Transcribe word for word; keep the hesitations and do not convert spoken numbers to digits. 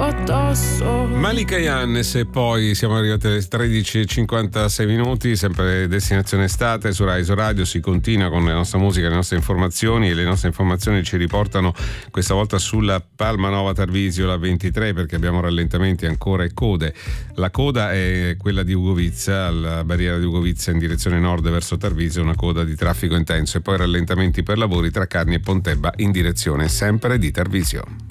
fatto addosso. Malika Yannis, e poi siamo arrivati alle tredici e cinquantasei minuti, sempre Destinazione Estate su Rai Radio. Si continua con la nostra musica, le nostre informazioni, e le nostre informazioni ci riportano questa volta sulla Palmanova Tarvisio, la ventitré, perché abbiamo rallentamenti ancora e code. La coda è quella di Ugovizza, alla barriera di Ugovizza in direzione nord verso Tarvisio, una coda di traffico intenso, e poi rallentamenti per lavori tra Carni e Pontebba in direzione sempre di Tarvisio.